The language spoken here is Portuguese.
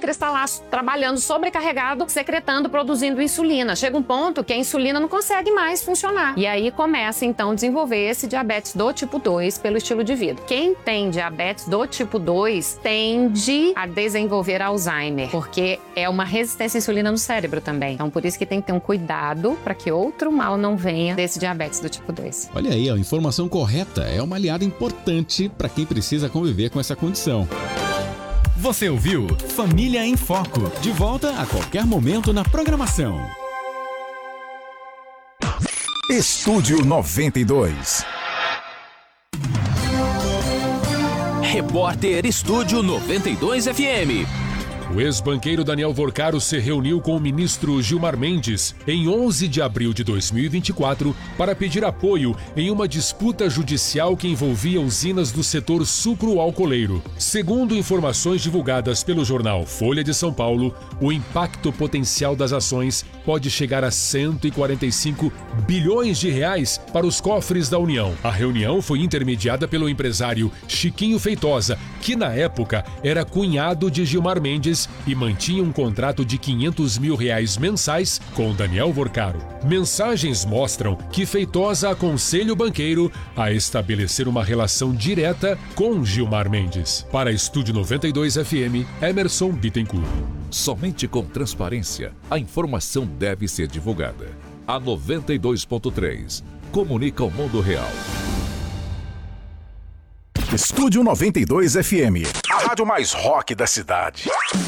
pâncreas está lá trabalhando sobrecarregado, secretando, produzindo insulina. Chega um ponto que a insulina não consegue mais funcionar. E aí começa, então, a desenvolver esse diabetes do tipo 2 pelo estilo de vida. Quem tem diabetes do tipo 2 tende a desenvolver Alzheimer, porque é uma resistência à insulina no cérebro também. Então, por isso que tem que ter um cuidado para que outro mal não venha desse diabetes do tipo 2. Olha aí, a informação correta é uma aliada importante para quem precisa conviver com essa condição. Você ouviu Família em Foco. De volta a qualquer momento na programação. Estúdio 92. Repórter Estúdio 92 FM. O ex-banqueiro Daniel Vorcaro se reuniu com o ministro Gilmar Mendes em 11 de abril de 2024 para pedir apoio em uma disputa judicial que envolvia usinas do setor sucro-alcooleiro. Segundo informações divulgadas pelo jornal Folha de São Paulo, o impacto potencial das ações pode chegar a 145 bilhões de reais para os cofres da União. A reunião foi intermediada pelo empresário Chiquinho Feitosa, que na época era cunhado de Gilmar Mendes e mantinha um contrato de R$500 mil mensais com Daniel Vorcaro. Mensagens mostram que Feitosa aconselha o banqueiro a estabelecer uma relação direta com Gilmar Mendes. Para Estúdio 92 FM, Emerson Bittencourt. Somente com transparência, a informação deve ser divulgada. A 92.3 comunica o mundo real. Estúdio 92 FM, a rádio mais rock da cidade.